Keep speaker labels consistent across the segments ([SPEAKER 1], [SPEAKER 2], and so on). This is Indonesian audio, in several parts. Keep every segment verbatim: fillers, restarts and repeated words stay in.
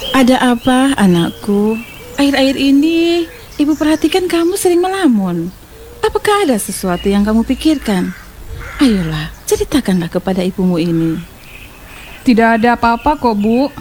[SPEAKER 1] Ada apa, anakku? Akhir-akhir ini ibu perhatikan kamu sering melamun. Apakah ada sesuatu yang kamu pikirkan? Ayolah, ceritakanlah kepada ibumu ini.
[SPEAKER 2] Tidak ada apa-apa kok, Bu.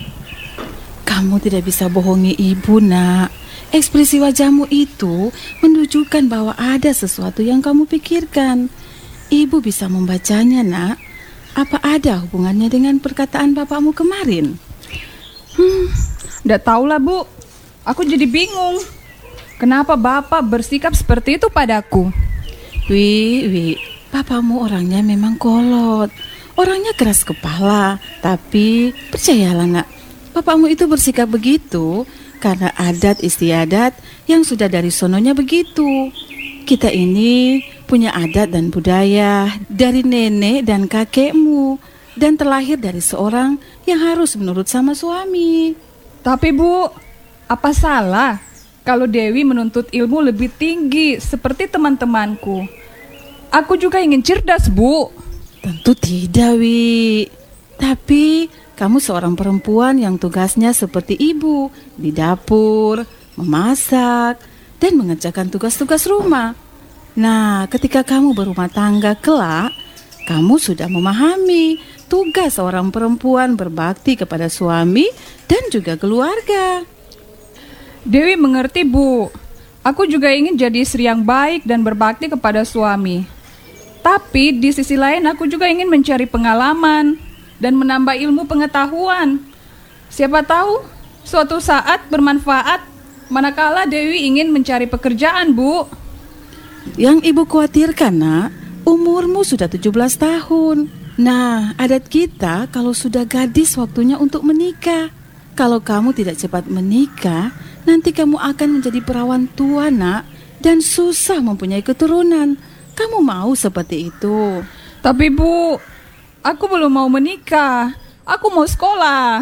[SPEAKER 1] Kamu tidak bisa bohongi ibu, nak. Ekspresi wajahmu itu menunjukkan bahwa ada sesuatu yang kamu pikirkan. Ibu bisa membacanya, nak. Apa ada hubungannya dengan perkataan bapakmu kemarin?
[SPEAKER 2] Hmm, nggak tahulah, Bu. Aku jadi bingung. Kenapa Bapak bersikap seperti itu padaku?
[SPEAKER 1] Wi, Wi, bapakmu orangnya memang kolot. Orangnya keras kepala. Tapi percayalah, nak, bapakmu itu bersikap begitu karena adat istiadat yang sudah dari sononya begitu. Kita ini punya adat dan budaya dari nenek dan kakekmu, dan terlahir dari seorang yang harus menurut sama suami.
[SPEAKER 2] Tapi Bu, apa salah kalau Dewi menuntut ilmu lebih tinggi seperti teman-temanku? Aku juga ingin cerdas, Bu.
[SPEAKER 1] Tentu tidak, Wi. Tapi kamu seorang perempuan yang tugasnya seperti ibu, di dapur, memasak, dan mengerjakan tugas-tugas rumah. Nah, ketika kamu berumah tangga kelak, kamu sudah memahami tugas seorang perempuan berbakti kepada suami dan juga keluarga.
[SPEAKER 2] Dewi mengerti, Bu. Aku juga ingin jadi istri yang baik dan berbakti kepada suami. Tapi di sisi lain aku juga ingin mencari pengalaman dan menambah ilmu pengetahuan. Siapa tahu suatu saat bermanfaat manakala Dewi ingin mencari pekerjaan, Bu.
[SPEAKER 1] Yang ibu khawatirkan, nak, umurmu sudah tujuh belas tahun. Nah, adat kita kalau sudah gadis waktunya untuk menikah. Kalau kamu tidak cepat menikah, nanti kamu akan menjadi perawan tua, nak, dan susah mempunyai keturunan. Kamu mau seperti itu?
[SPEAKER 2] Tapi Bu, aku belum mau menikah. Aku mau sekolah.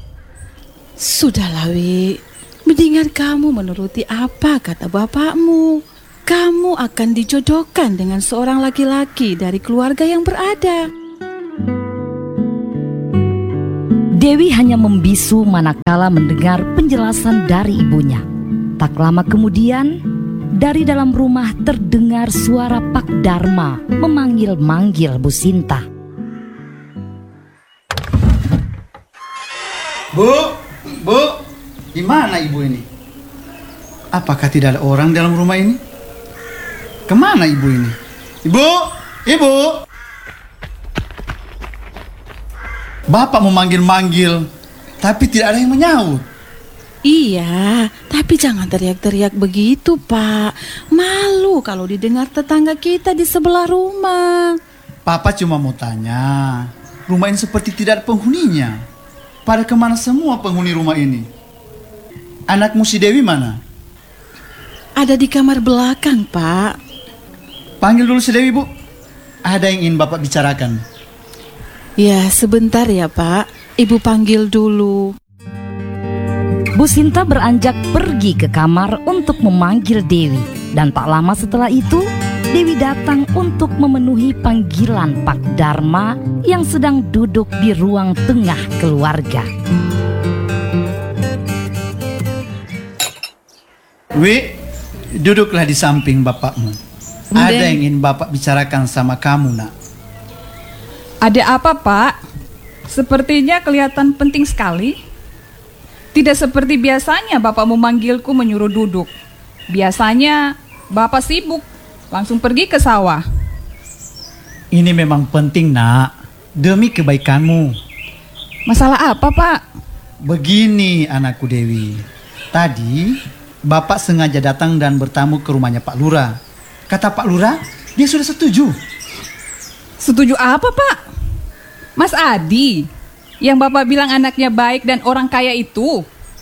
[SPEAKER 1] Sudahlah, Wi. Mendingan kamu menuruti apa kata bapakmu. Kamu akan dijodohkan dengan seorang laki-laki dari keluarga yang berada.
[SPEAKER 3] Dewi hanya membisu manakala mendengar penjelasan dari ibunya. Tak lama kemudian, dari dalam rumah terdengar suara Pak Dharma memanggil-manggil Bu Sinta.
[SPEAKER 4] Bu, Bu, di mana ibu ini? Apakah tidak ada orang dalam rumah ini? Kemana ibu ini? Ibu, ibu. Bapak memanggil-manggil, tapi tidak ada yang menyaut.
[SPEAKER 1] Iya, tapi jangan teriak-teriak begitu, Pak. Malu kalau didengar tetangga kita di sebelah rumah.
[SPEAKER 4] Papa cuma mau tanya, rumah ini seperti tidak ada penghuninya. Pada kemana semua penghuni rumah ini? Anakmu si Dewi mana?
[SPEAKER 1] Ada di kamar belakang, Pak.
[SPEAKER 4] Panggil dulu si Dewi, Bu. Ada yang ingin Bapak bicarakan.
[SPEAKER 1] Ya, sebentar ya, Pak. Ibu panggil dulu.
[SPEAKER 3] Bu Sinta beranjak pergi ke kamar untuk memanggil Dewi. Dan tak lama setelah itu, Dewi datang untuk memenuhi panggilan Pak Dharma yang sedang duduk di ruang tengah keluarga.
[SPEAKER 4] Wi, duduklah di samping bapakmu. Ada yang ingin Bapak bicarakan sama kamu, nak.
[SPEAKER 2] Ada apa, Pak? Sepertinya kelihatan penting sekali. Tidak seperti biasanya Bapak memanggilku menyuruh duduk. Biasanya Bapak sibuk, langsung pergi ke sawah.
[SPEAKER 4] Ini memang penting, nak. Demi kebaikanmu.
[SPEAKER 2] Masalah apa, Pak?
[SPEAKER 4] Begini, anakku Dewi. Tadi Bapak sengaja datang dan bertamu ke rumahnya Pak Lurah. Kata Pak Lurah, dia sudah setuju.
[SPEAKER 2] Setuju apa, Pak? Mas Adi, yang Bapak bilang anaknya baik dan orang kaya itu?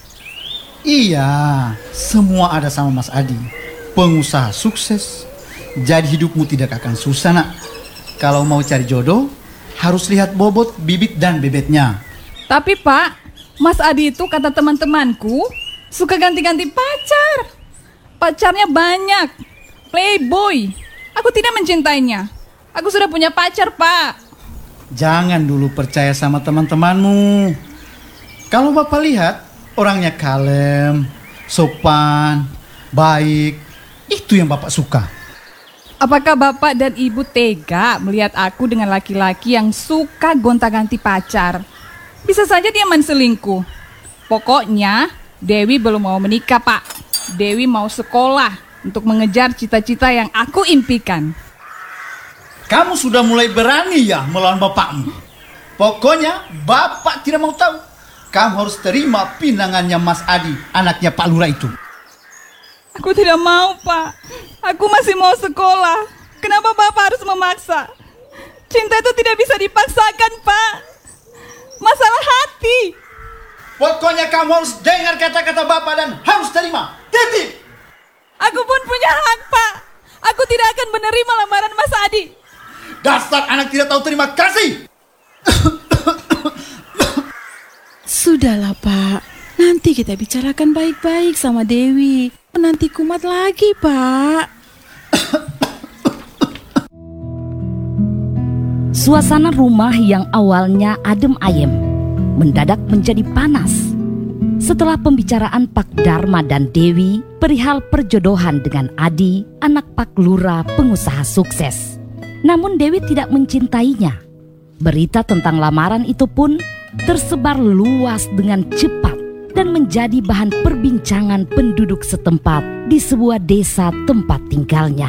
[SPEAKER 4] Iya, semua ada sama Mas Adi. Pengusaha sukses. Jadi hidupmu tidak akan susah, nak. Kalau mau cari jodoh, harus lihat bobot, bibit, dan bebetnya.
[SPEAKER 2] Tapi, Pak, Mas Adi itu kata teman-temanku suka ganti-ganti pacar. Pacarnya banyak. Playboy. Aku tidak mencintainya. Aku sudah punya pacar, Pak.
[SPEAKER 4] Jangan dulu percaya sama teman-temanmu. Kalau Bapak lihat, Orangnya kalem, sopan, baik. Itu yang Bapak suka.
[SPEAKER 2] Apakah Bapak dan Ibu tega melihat aku dengan laki-laki yang suka gonta-ganti pacar? Bisa saja dia menselingkuh. Pokoknya Dewi belum mau menikah, Pak. Dewi mau sekolah untuk mengejar cita-cita yang aku impikan.
[SPEAKER 4] Kamu sudah mulai berani ya melawan bapakmu. Pokoknya Bapak tidak mau tahu. Kamu harus terima pinangannya Mas Adi, anaknya Pak Lurah itu.
[SPEAKER 2] Aku tidak mau, Pak. Aku masih mau sekolah. Kenapa Bapak harus memaksa? Cinta itu tidak bisa dipaksakan, Pak. Masalah hati.
[SPEAKER 4] Pokoknya kamu harus dengar kata-kata Bapak dan harus terima. Titik.
[SPEAKER 2] Aku pun punya hak, Pak. Aku tidak akan menerima lamaran Mas Adi.
[SPEAKER 4] Dasar anak tidak tahu terima kasih.
[SPEAKER 1] Sudahlah, Pak. Nanti kita bicarakan baik-baik sama Dewi. Menanti kumat lagi, Pak.
[SPEAKER 3] Suasana rumah yang awalnya adem ayem mendadak menjadi panas setelah pembicaraan Pak Darma dan Dewi perihal perjodohan dengan Adi, anak Pak Lurah pengusaha sukses. Namun Dewi tidak mencintainya. Berita tentang lamaran itu pun tersebar luas dengan cepat dan menjadi bahan perbincangan penduduk setempat di sebuah desa tempat tinggalnya.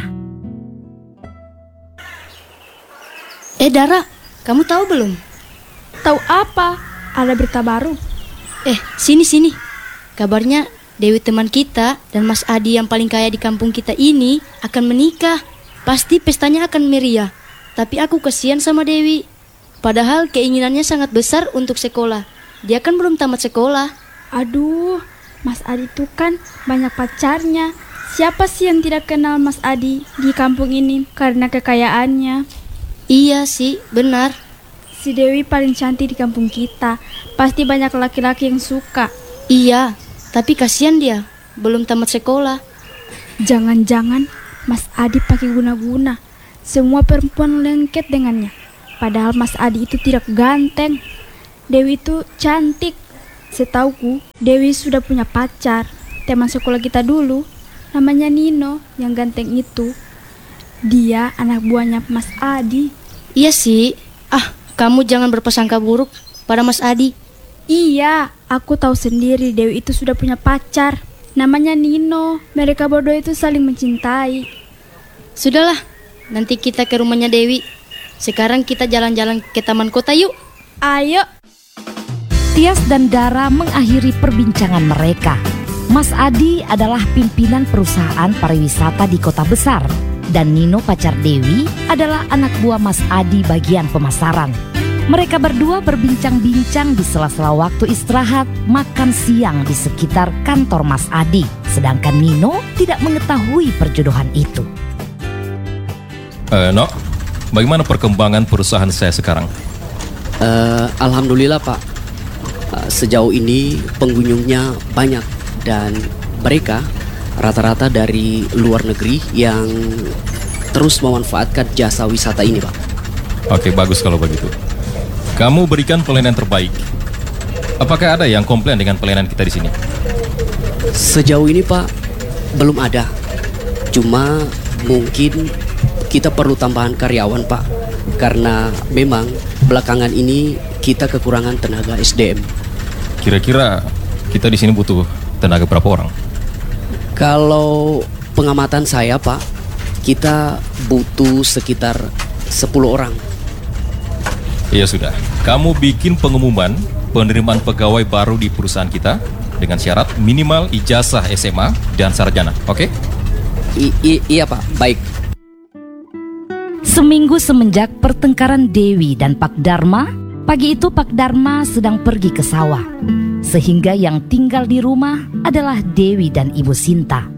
[SPEAKER 5] Eh Dara, kamu tahu belum?
[SPEAKER 6] Tahu apa? Ada berita baru.
[SPEAKER 5] Eh, sini-sini. Kabarnya Dewi teman kita dan Mas Adi yang paling kaya di kampung kita ini akan menikah. Pasti pestanya akan meriah. Tapi aku kasihan sama Dewi. Padahal keinginannya sangat besar untuk sekolah. Dia kan belum tamat sekolah.
[SPEAKER 6] Aduh, Mas Adi itu kan banyak pacarnya. Siapa sih yang tidak kenal Mas Adi di kampung ini karena kekayaannya?
[SPEAKER 5] Iya sih, benar.
[SPEAKER 6] Si Dewi paling cantik di kampung kita. Pasti banyak laki-laki yang suka.
[SPEAKER 5] Iya, tapi kasihan dia, belum tamat sekolah.
[SPEAKER 6] Jangan-jangan Mas Adi pakai guna-guna. Semua perempuan lengket dengannya. Padahal Mas Adi itu tidak ganteng. Dewi itu cantik. Setauku, Dewi sudah punya pacar, teman sekolah kita dulu, namanya Nino, yang ganteng itu. Dia anak buahnya Mas Adi.
[SPEAKER 5] Iya sih. Ah, kamu jangan berprasangka buruk pada Mas Adi.
[SPEAKER 6] Iya, aku tahu sendiri Dewi itu sudah punya pacar, namanya Nino. Mereka berdua itu saling mencintai.
[SPEAKER 5] Sudahlah, nanti kita ke rumahnya Dewi. Sekarang kita jalan-jalan ke taman kota yuk.
[SPEAKER 6] Ayo.
[SPEAKER 3] Tias dan Dara mengakhiri perbincangan mereka. Mas Adi adalah pimpinan perusahaan pariwisata di kota besar. Dan Nino pacar Dewi adalah anak buah Mas Adi bagian pemasaran. Mereka berdua berbincang-bincang di sela-sela waktu istirahat makan siang di sekitar kantor Mas Adi. Sedangkan Nino tidak mengetahui perjodohan itu.
[SPEAKER 7] Eh, Nok, bagaimana perkembangan perusahaan saya sekarang?
[SPEAKER 8] Uh, Alhamdulillah Pak. Uh, sejauh ini pengunjungnya banyak dan mereka rata-rata dari luar negeri yang terus memanfaatkan jasa wisata ini, Pak.
[SPEAKER 7] Oke, bagus kalau begitu. Kamu berikan pelayanan terbaik. Apakah ada yang komplain dengan pelayanan kita di sini?
[SPEAKER 8] Sejauh ini, Pak, belum ada. Cuma mungkin kita perlu tambahan karyawan, Pak. Karena memang belakangan ini kita kekurangan tenaga S D M.
[SPEAKER 7] Kira-kira kita di sini butuh tenaga berapa orang?
[SPEAKER 8] Kalau pengamatan saya, Pak, kita butuh sekitar sepuluh orang.
[SPEAKER 7] Ya sudah, kamu bikin pengumuman penerimaan pegawai baru di perusahaan kita dengan syarat minimal ijazah S M A dan sarjana, oke?
[SPEAKER 8] I- i- iya, Pak, baik.
[SPEAKER 3] Seminggu semenjak pertengkaran Dewi dan Pak Darma, pagi itu Pak Darma sedang pergi ke sawah. Sehingga yang tinggal di rumah adalah Dewi dan Ibu Sinta.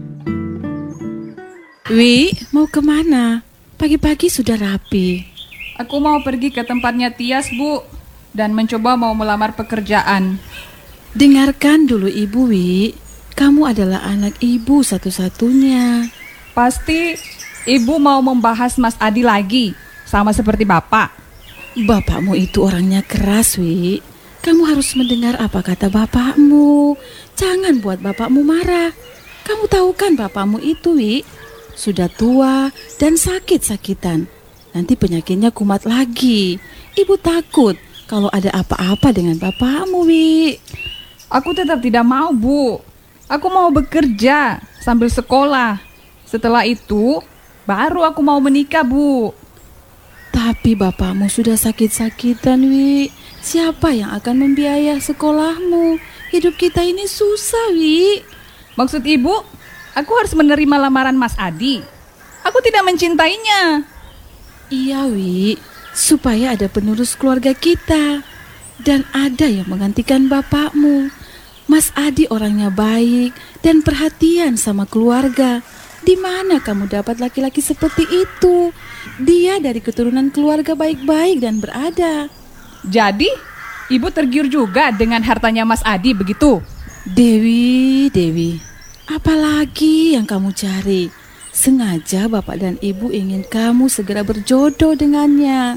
[SPEAKER 1] Wi, mau kemana? Pagi-pagi sudah rapi.
[SPEAKER 2] Aku mau pergi ke tempatnya Tias, Bu, dan mencoba mau melamar pekerjaan.
[SPEAKER 1] Dengarkan dulu Ibu, Wi. Kamu adalah anak Ibu satu-satunya.
[SPEAKER 2] Pasti Ibu mau membahas Mas Adi lagi, sama seperti Bapak.
[SPEAKER 1] Bapakmu itu orangnya keras, Wi. kamu harus mendengar apa kata bapakmu. Jangan buat bapakmu marah. Kamu tahu kan bapakmu itu, Wi, sudah tua dan sakit-sakitan. Nanti penyakitnya kumat lagi. Ibu takut kalau ada apa-apa dengan bapakmu, Wi.
[SPEAKER 2] Aku tetap tidak mau, Bu. Aku mau bekerja sambil sekolah. Setelah itu, baru aku mau menikah, Bu.
[SPEAKER 1] Tapi bapakmu sudah sakit-sakitan, Wi. Siapa yang akan membiayai sekolahmu? Hidup kita ini susah, Wi.
[SPEAKER 2] Maksud Ibu, aku harus menerima lamaran Mas Adi. Aku tidak mencintainya.
[SPEAKER 1] Iya, Wi. Supaya ada penerus keluarga kita. Dan ada yang menggantikan bapakmu. Mas Adi orangnya baik dan perhatian sama keluarga. Di mana kamu dapat laki-laki seperti itu? Dia dari keturunan keluarga baik-baik dan berada.
[SPEAKER 2] Jadi, Ibu tergiur juga dengan hartanya Mas Adi begitu?
[SPEAKER 1] Dewi, Dewi, apalagi yang kamu cari? Sengaja Bapak dan Ibu ingin kamu segera berjodoh dengannya.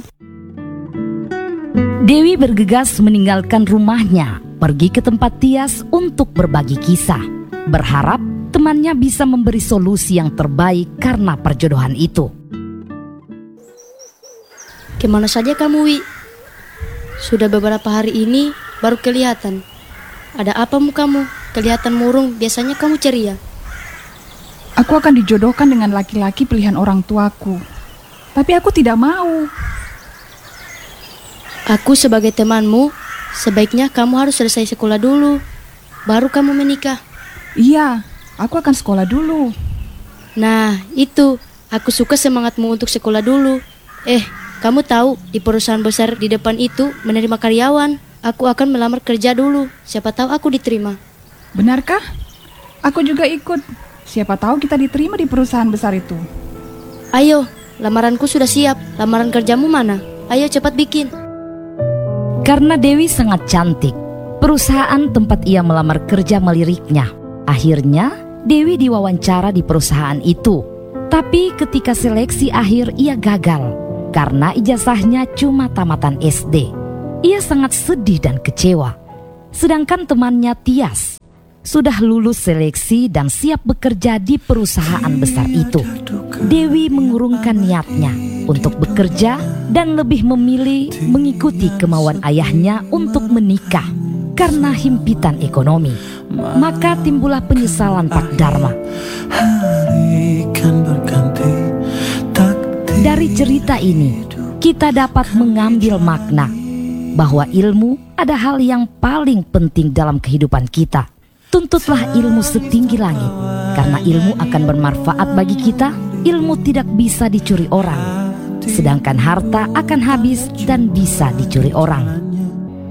[SPEAKER 3] Dewi bergegas meninggalkan rumahnya, pergi ke tempat Tias untuk berbagi kisah, berharap temannya bisa memberi solusi yang terbaik karena perjodohan itu.
[SPEAKER 5] Kemana saja kamu, Wi? Sudah beberapa hari ini baru kelihatan. Ada apa mukamu? Kelihatan murung, biasanya kamu ceria.
[SPEAKER 2] Aku akan dijodohkan dengan laki-laki pilihan orang tuaku. Tapi aku tidak mau.
[SPEAKER 5] Aku sebagai temanmu, sebaiknya kamu harus selesai sekolah dulu, baru kamu menikah.
[SPEAKER 2] Iya, aku akan sekolah dulu.
[SPEAKER 5] Nah, itu. Aku suka semangatmu untuk sekolah dulu. Eh, kamu tahu di perusahaan besar di depan itu menerima karyawan. Aku akan melamar kerja dulu. Siapa tahu aku diterima.
[SPEAKER 2] Benarkah? Aku juga ikut. Siapa tahu kita diterima di perusahaan besar itu.
[SPEAKER 5] Ayo, lamaranku sudah siap. Lamaran kerjamu mana? Ayo cepat bikin.
[SPEAKER 3] Karena Dewi sangat cantik, perusahaan tempat ia melamar kerja meliriknya. Akhirnya, Dewi diwawancara di perusahaan itu. Tapi ketika seleksi akhir ia gagal karena ijazahnya cuma tamatan S D. Ia sangat sedih dan kecewa. Sedangkan temannya Tias sudah lulus seleksi dan siap bekerja di perusahaan besar itu. Dewi mengurungkan niatnya untuk bekerja dan lebih memilih mengikuti kemauan ayahnya untuk menikah karena himpitan ekonomi. Maka timbullah penyesalan Pak Dharma. Dari cerita ini, kita dapat mengambil makna bahwa ilmu ada hal yang paling penting dalam kehidupan kita. Tuntutlah ilmu setinggi langit, karena ilmu akan bermanfaat bagi kita. Ilmu tidak bisa dicuri orang, sedangkan harta akan habis dan bisa dicuri orang.